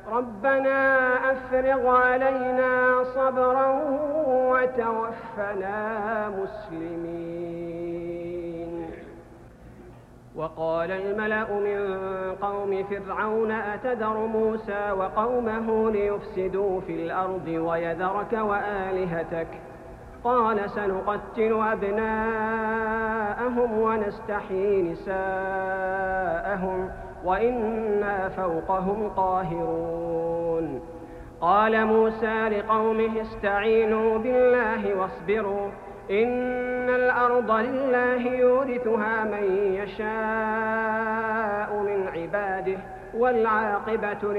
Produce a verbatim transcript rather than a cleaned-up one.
ربنا أفرغ علينا صبرا وتوفنا مسلمين. وقال الملأ من قوم فرعون أتذر موسى وقومه ليفسدوا في الأرض ويذرك وآلهتك قال سنقتل أبناءهم ونستحيي نساءهم وإنا فوقهم قاهرون. قال موسى لقومه استعينوا بالله واصبروا إن الأرض لله يورثها من يشاء من عباده والعاقبة